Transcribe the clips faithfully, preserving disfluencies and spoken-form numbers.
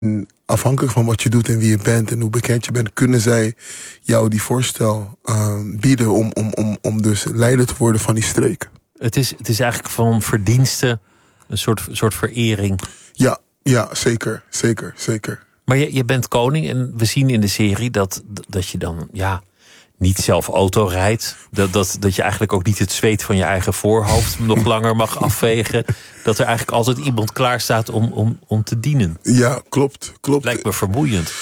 Afhankelijk van wat je doet en wie je bent en hoe bekend je bent, kunnen zij jou die voorstel uh, bieden om, om, om, om dus leider te worden van die streek. Het is, het is eigenlijk van verdiensten een soort, soort verering. Ja, ja, zeker, zeker, zeker. Maar je, je bent koning en we zien in de serie dat, dat je dan ja, niet zelf auto rijdt. Dat, dat, dat je eigenlijk ook niet het zweet van je eigen voorhoofd nog langer mag afvegen. Dat er eigenlijk altijd iemand klaar staat om, om, om te dienen. Ja, klopt, klopt. Lijkt me vermoeiend.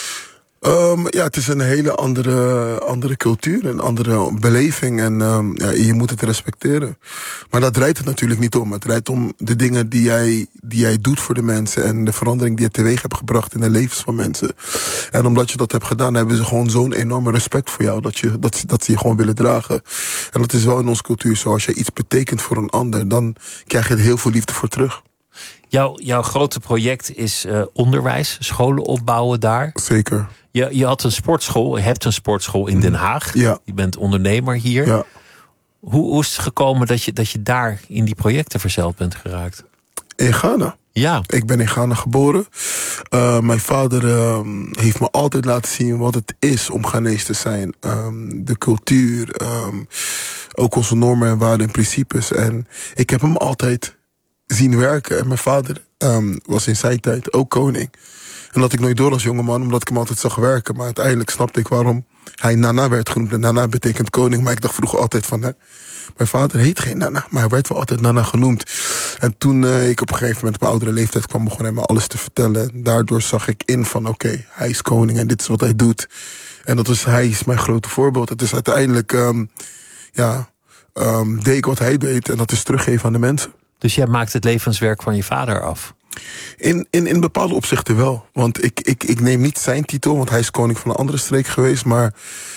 Um, ja, het is een hele andere, andere cultuur, een andere beleving. En um, ja, je moet het respecteren. Maar dat draait het natuurlijk niet om. Het draait om de dingen die jij, die jij doet voor de mensen. En de verandering die je teweeg hebt gebracht in de levens van mensen. En omdat je dat hebt gedaan, hebben ze gewoon zo'n enorme respect voor jou. Dat, je, dat, dat ze je gewoon willen dragen. En dat is wel in onze cultuur zo. Als je iets betekent voor een ander, dan krijg je er heel veel liefde voor terug. Jouw, jouw grote project is uh, onderwijs, scholen opbouwen daar. Zeker. Je, je had een sportschool, je hebt een sportschool in Den Haag. Ja. Je bent ondernemer hier. Ja. Hoe, hoe is het gekomen dat je, dat je daar in die projecten verzeild bent geraakt? In Ghana. Ja. Ik ben in Ghana geboren. Uh, mijn vader uh, heeft me altijd laten zien wat het is om Ghanees te zijn. Um, de cultuur, um, ook onze normen en waarden en principes. En ik heb hem altijd zien werken. En mijn vader um, was in zijn tijd ook koning. En dat ik nooit door als jongeman, omdat ik hem altijd zag werken. Maar uiteindelijk snapte ik waarom hij Nana werd genoemd. En Nana betekent koning, maar ik dacht vroeger altijd van, hè, mijn vader heet geen Nana, maar hij werd wel altijd Nana genoemd. En toen uh, ik op een gegeven moment op een oudere leeftijd kwam, begon hij me alles te vertellen. En daardoor zag ik in van, oké, okay, hij is koning en dit is wat hij doet. En dat is, hij is mijn grote voorbeeld. Het is uiteindelijk, um, ja, um, deed ik wat hij deed en dat is teruggeven aan de mensen. Dus jij maakt het levenswerk van je vader af? In, in, in bepaalde opzichten wel. Want ik, ik, ik neem niet zijn titel, want hij is koning van een andere streek geweest. Maar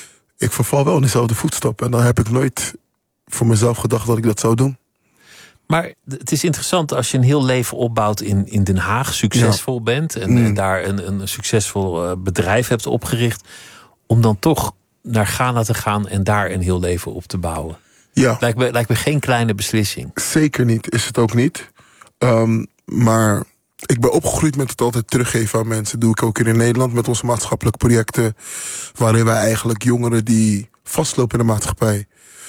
ik verval wel in dezelfde voetstappen. En dan heb ik nooit voor mezelf gedacht dat ik dat zou doen. Maar het is interessant als je een heel leven opbouwt in, in Den Haag, succesvol ja. bent. En, mm. en daar een, een succesvol uh, bedrijf hebt opgericht. Om dan toch naar Ghana te gaan en daar een heel leven op te bouwen. Ja. Lijkt me, lijkt me geen kleine beslissing. Zeker niet, is het ook niet. Um, maar ik ben opgegroeid met het altijd teruggeven aan mensen. Dat doe ik ook hier in Nederland met onze maatschappelijke projecten. Waarin wij eigenlijk jongeren die vastlopen in de maatschappij,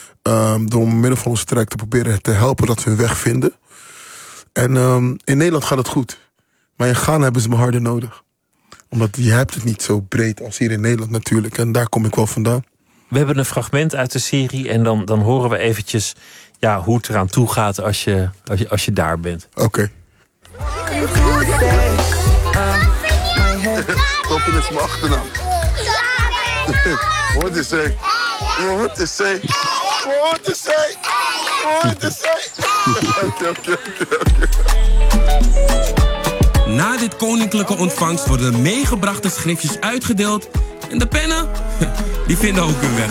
Um, door middel van onze traject te proberen te helpen dat we hun weg vinden. En um, in Nederland gaat het goed. Maar in Ghana hebben ze me harder nodig. Omdat je hebt het niet zo breed als hier in Nederland natuurlijk. En daar kom ik wel vandaan. We hebben een fragment uit de serie en dan, dan horen we eventjes ja, hoe het eraan toe gaat als je, als je, als je daar bent. Oké. Okay. Toppen is mijn achternaam. Wat is er? Wat is er? What to say? What to say? Okay, okay, okay, okay. Na dit koninklijke ontvangst worden de meegebrachte schriftjes uitgedeeld. En de pennen, die vinden ook hun weg.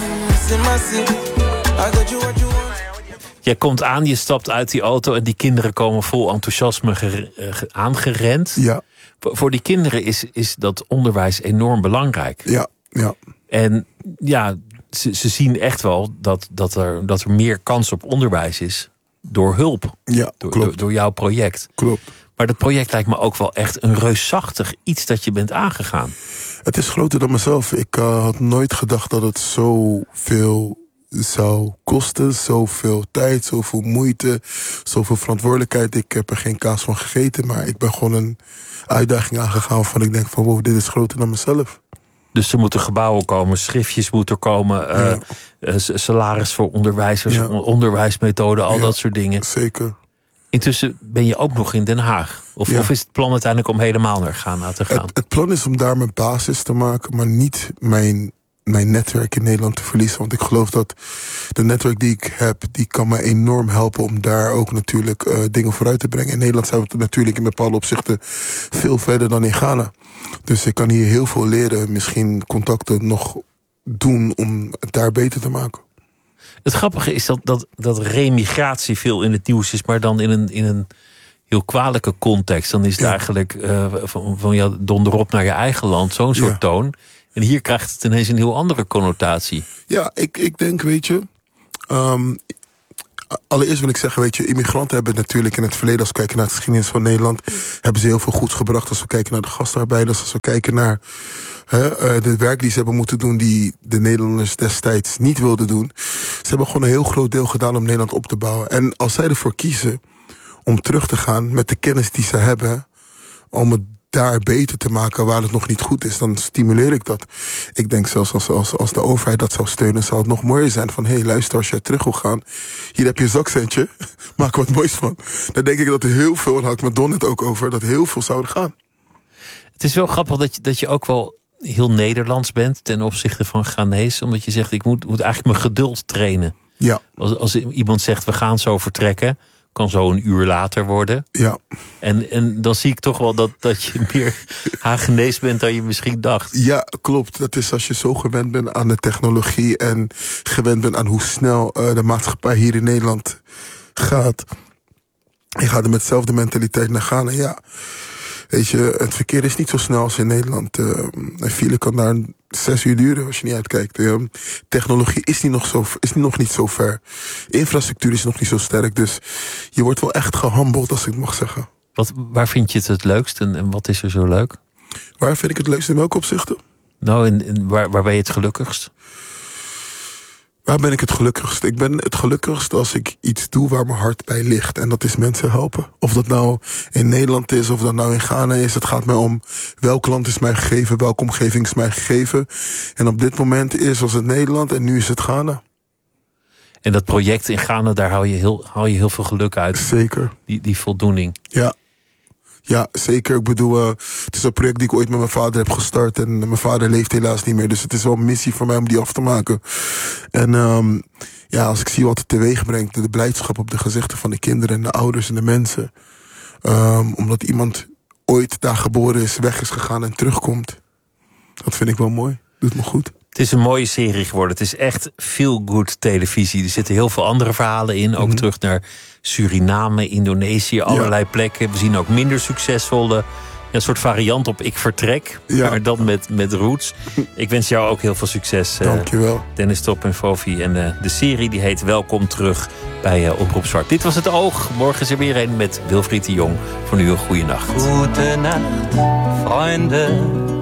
Jij komt aan, je stapt uit die auto en die kinderen komen vol enthousiasme ger- uh, aangerend. Ja. Voor die kinderen is, is dat onderwijs enorm belangrijk. Ja, ja. En ja, ze, ze zien echt wel dat, dat, er, dat er meer kans op onderwijs is door hulp. Ja, door, klopt. Door, door jouw project. Klopt. Maar dat project lijkt me ook wel echt een reusachtig iets dat je bent aangegaan. Het is groter dan mezelf. Ik uh, had nooit gedacht dat het zoveel zou kosten. Zoveel tijd, zoveel moeite, zoveel verantwoordelijkheid. Ik heb er geen kaas van gegeten, maar ik ben gewoon een uitdaging aangegaan waarvan ik denk van wow, dit is groter dan mezelf. Dus er moeten gebouwen komen, schriftjes moeten komen, uh, ja. salaris voor onderwijzers, ja. onderwijsmethoden, al ja, dat soort dingen. Zeker. Intussen ben je ook nog in Den Haag. Of, ja. of is het plan uiteindelijk om helemaal naar Ghana te gaan? Het, het plan is om daar mijn basis te maken, maar niet mijn, mijn netwerk in Nederland te verliezen. Want ik geloof dat de netwerk die ik heb, die kan me enorm helpen om daar ook natuurlijk uh, dingen vooruit te brengen. In Nederland zijn we natuurlijk in bepaalde opzichten veel verder dan in Ghana. Dus ik kan hier heel veel leren, misschien contacten nog doen om het daar beter te maken. Het grappige is dat, dat, dat remigratie veel in het nieuws is, maar dan in een, in een heel kwalijke context. Dan is het ja. eigenlijk uh, van, van ja, donder op naar je eigen land, zo'n soort ja. toon. En hier krijgt het ineens een heel andere connotatie. Ja, ik, ik denk, weet je, um, allereerst wil ik zeggen, weet je, immigranten hebben natuurlijk in het verleden, als we kijken naar de geschiedenis van Nederland, hebben ze heel veel goeds gebracht. Als we kijken naar de gastarbeiders, als we kijken naar hè, uh, de werk die ze hebben moeten doen, die de Nederlanders destijds niet wilden doen. Ze hebben gewoon een heel groot deel gedaan om Nederland op te bouwen. En als zij ervoor kiezen om terug te gaan met de kennis die ze hebben, om het daar beter te maken waar het nog niet goed is, dan stimuleer ik dat. Ik denk zelfs als, als, als de overheid dat zou steunen, zou het nog mooier zijn van, hé, hey, luister, als jij terug wil gaan, hier heb je een zakcentje, maak er wat moois van. Dan denk ik dat er heel veel, en had ik met Don het ook over, dat heel veel zouden gaan. Het is wel grappig dat je, dat je ook wel heel Nederlands bent ten opzichte van Ghanese, omdat je zegt, ik moet, moet eigenlijk mijn geduld trainen. Ja. Als, als iemand zegt, we gaan zo vertrekken, kan zo een uur later worden. Ja. En, en dan zie ik toch wel dat, dat je meer Hagenees bent dan je misschien dacht. Ja, klopt. Dat is als je zo gewend bent aan de technologie en gewend bent aan hoe snel uh, de maatschappij hier in Nederland gaat. Je gaat er met dezelfde mentaliteit naar gaan. En ja, weet je, het verkeer is niet zo snel als in Nederland. Uh, een file kan daar zes uur duren als je niet uitkijkt. Uh, technologie is, niet nog zo, is nog niet zo ver. Infrastructuur is nog niet zo sterk. Dus je wordt wel echt gehandeld, als ik het mag zeggen. Wat, waar vind je het het leukst en, en wat is er zo leuk? Waar vind ik het leukst in welke opzichten? Nou, in, in, waar, waar ben je het gelukkigst? Waar ben ik het gelukkigst? Ik ben het gelukkigst als ik iets doe waar mijn hart bij ligt. En dat is mensen helpen. Of dat nou in Nederland is, of dat nou in Ghana is. Het gaat mij om welk land is mij gegeven, welke omgeving is mij gegeven. En op dit moment is was het Nederland en nu is het Ghana. En dat project in Ghana, daar haal je heel, haal je heel veel geluk uit. Zeker. Die, die voldoening. Ja. Ja, zeker. Ik bedoel, uh, het is een project die ik ooit met mijn vader heb gestart. En mijn vader leeft helaas niet meer. Dus het is wel een missie voor mij om die af te maken. En um, ja, als ik zie wat het teweeg brengt, de blijdschap op de gezichten van de kinderen en de ouders en de mensen. Um, omdat iemand ooit daar geboren is, weg is gegaan en terugkomt. Dat vind ik wel mooi. Doet me goed. Het is een mooie serie geworden. Het is echt feel-good televisie. Er zitten heel veel andere verhalen in. Ook mm-hmm. terug naar Suriname, Indonesië, allerlei ja. plekken. We zien ook minder succesvolle, ja, een soort variant op Ik Vertrek. Ja. Maar dan met, met roots. Ik wens jou ook heel veel succes. Dankjewel. Uh, Dennis Top en Fofi. En uh, de serie die heet Welkom terug bij uh, Omroep Zwart. Dit was Het Oog. Morgen is er weer een met Wilfried de Jong. Voor nu een goede nacht. Goedenacht, vrienden.